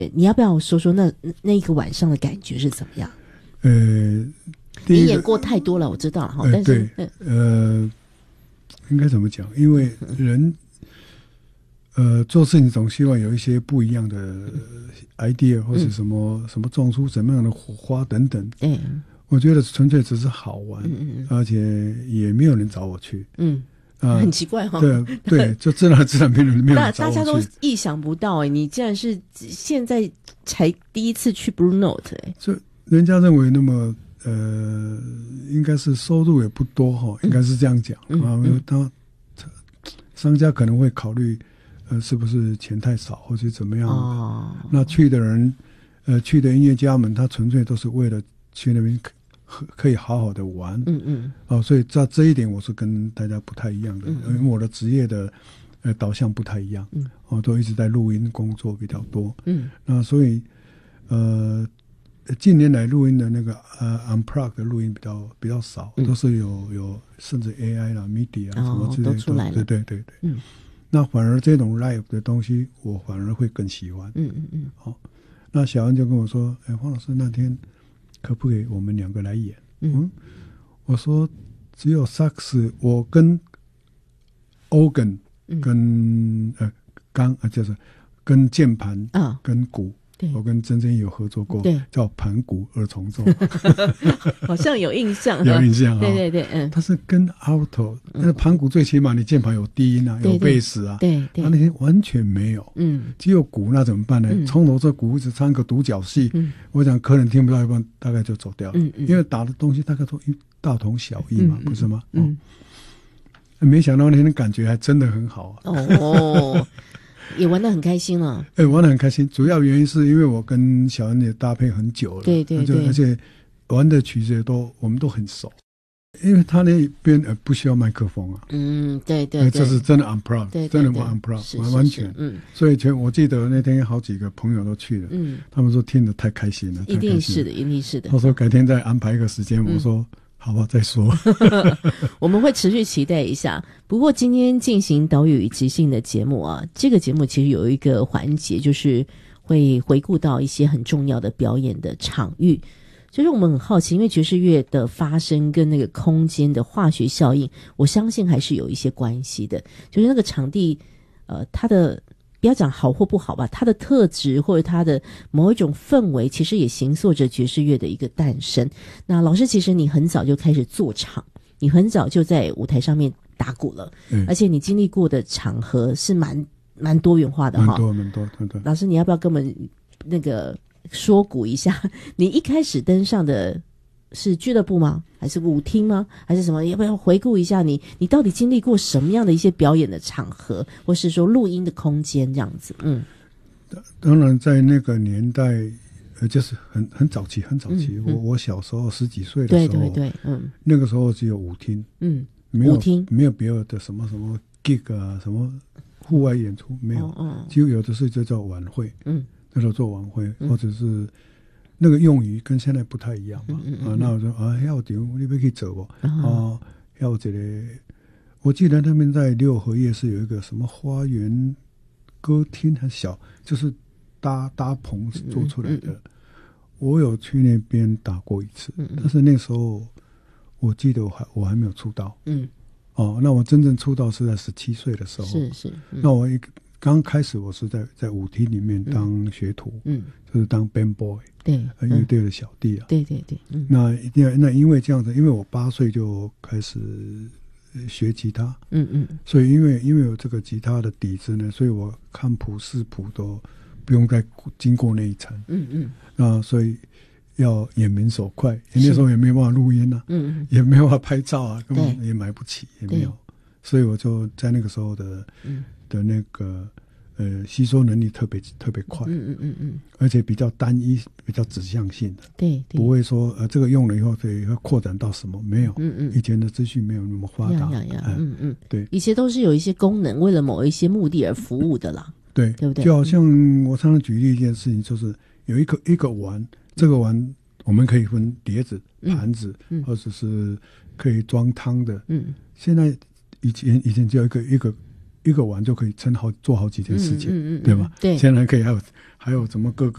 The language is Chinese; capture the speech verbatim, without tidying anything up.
你要不要说说那那一个晚上的感觉是怎么样？ 呃， 你演过太多了，我知道哈、呃，但是对，呃，应该怎么讲？因为人，呃，做事情总希望有一些不一样的 idea 或是什么、嗯、什么撞出什么样的火花等等。 对， 我觉得纯粹只是好玩， 嗯嗯而且也没有人找我去。 嗯。 啊、 很奇怪哈、哦， 对对，就自然自然没有人没有人找我去。 大家都意想不到哎，你竟然是现在才第一次去 Blue Note 哎， 就人家认为那么呃，应该是收入也不多哈，应该是这样讲、嗯、啊。嗯、他商家可能会考虑，呃，是不是钱太少，或者怎么样的？哦、那去的人，呃，去的音乐家们，他纯粹都是为了去那边。可以好好的玩， 嗯嗯， 哦，所以在这一点我是跟大家不太一样的， 嗯因为我的职业的呃导向不太一样， 嗯， 我都一直在录音工作比较多， 嗯， 那所以呃近年来录音的那个呃 unplug 的录音比较比较少，嗯、都是有有甚至 A I 啦、media 啊、哦、什么之类的都出来了， 对对对对， 嗯， 那反而这种 live 的东西我反而会更喜欢， 嗯嗯嗯， 好、哦，那小安就跟我说，哎，黄老师那天。可不可以我们两个来演？嗯，嗯我说只有萨克斯，我跟 organ 跟、嗯、呃钢啊，就是跟键盘啊，跟鼓，我跟曾曾有合作过，对，叫盘鼓二重奏， 好像有印象， 有印象啊、哦， 对对对，嗯， 它是跟 alto， 那盘鼓最起码你键盘有低音啊，有贝斯啊， 对对， 他那天完全没有，嗯，只有鼓，那怎么办呢？从、嗯、头这鼓一直唱个独角戏，嗯，我想客人听不到一半，大概就走掉了，嗯嗯，因为打的东西大概都大同小异嘛，嗯、不是吗？嗯，哦、没想到那天感觉还真的很好啊， 哦。也玩得很开心了， 哎、欸，玩得很开心。主要原因是因为我跟小恩也搭配很久了， 对对对， 而且玩的曲子也都我们都很熟。因为他那边呃不需要麦克风啊， 嗯，对对对， 这是真的 unplugged， 对， 真的玩 unplugged，完完全，嗯，所以全我记得那天好几个朋友都去了，嗯，他们说听得太开心了， 一定是的，一定是的。 他说改天再安排一个时间，嗯、我说。好吧，再说。 我们会持续期待一下。不过今天进行岛屿与即兴的节目啊，这个节目其实有一个环节，就是会回顾到一些很重要的表演的场域。就是我们很好奇，因为爵士乐的发生跟那个空间的化学效应，我相信还是有一些关系的。就是那个场地，呃，它的。不要讲好或不好吧，它的特质或者它的某一种氛围，其实也形塑着爵士乐的一个诞生。那老师，其实你很早就开始做场，你很早就在舞台上面打鼓了，嗯，而且你经历过的场合是蛮蛮多元化的哈， 蛮多蛮多蛮多。 老师，你要不要跟我们那个说鼓一下？你一开始登上的是俱乐部吗？还是舞厅吗？还是什么？要不要回顾一下你你到底经历过什么样的一些表演的场合，或是说录音的空间这样子？嗯， 当然在那个年代，呃，就是很很早期，很早期。嗯嗯、我我小时候十几岁的时候， 对对对，嗯， 那个时候只有舞厅，嗯，没有舞厅，没有别的什么什么 gig 啊，什么户外演出没有，嗯、哦，就有的是就叫晚会，嗯，那时候做晚会，嗯、或者是。那个用语跟现在不太一样嘛，嗯嗯嗯啊，那我说啊，要场你要去走不？啊，要这个，我记得他们在六合夜市有一个什么花园歌厅，很小，就是搭搭棚做出来的。嗯嗯嗯我有去那边打过一次，嗯嗯但是那时候我记得我还我还没有出道，嗯，哦，那我真正出道是在十七岁的时候， 是是，嗯、 那我一个。刚开始我是在在舞厅里面当学徒，嗯，就是当 band boy， 对， 乐队的小弟啊， 对对对，嗯， 那一定要那因为这样子，因为我八岁就开始学吉他，嗯嗯，所以因为因为有这个吉他的底子呢，所以我看谱视谱都不用再经过那一层，嗯嗯，啊，所以要眼明手快，那时候也没有办法录音啊，嗯嗯，也没有办法拍照啊，根本也买不起，也没有，所以我就在那个时候的，嗯。的那个呃吸收能力特别特别快，嗯嗯嗯嗯，而且比较单一，比较指向性的， 对， 不会说呃这个用了以后对会扩展到什么没有，嗯嗯，以前的资讯没有那么发达， 呀呀呀呃、 嗯嗯， 对， 以前都是有一些功能为了某一些目的而服务的啦， 对， 对不对？ 就好像我常常举例一件事情，就是有一个一个碗，这个碗我们可以分碟子、盘子，嗯，或者是可以装汤的，嗯，现在以前以前就有一个一个。 一个碗就可以撑好做好几件事情， 嗯嗯嗯、 对吧？ 对， 现在可以还有还有什么各个。